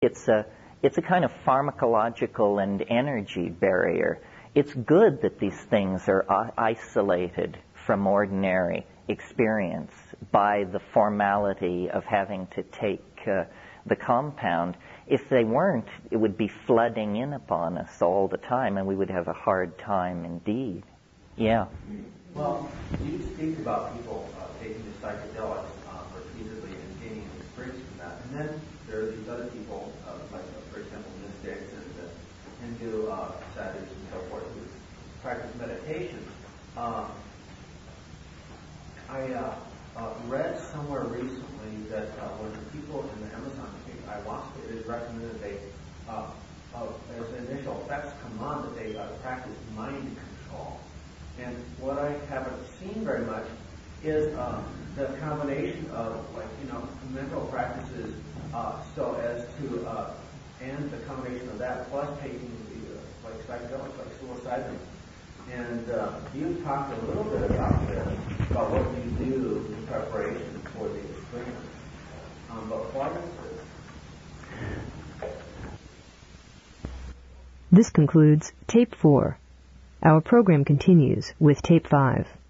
It's a kind of pharmacological and energy barrier. It's good that these things are isolated from ordinary experience by the formality of having to take the compound. If they weren't, it would be flooding in upon us all the time, and we would have a hard time indeed. Yeah. Well, you speak about people taking the psychedelics repeatedly and gaining experience from that. And then there are these other people, like, for example, mystics and Hindu sadhus and so forth, who practice meditation. I read somewhere recently that when the people in the Amazon take ayahuasca, it is recommended they, as initial effects come on, that they practice mind control. And what I haven't seen very much is the combination of, mental practices so as to, and the combination of that plus taking the, psychedelics, like psilocybin. And you talked a little bit about this, about what you do in preparation for the experience. But why is this? This concludes Tape 4. Our program continues with Tape 5.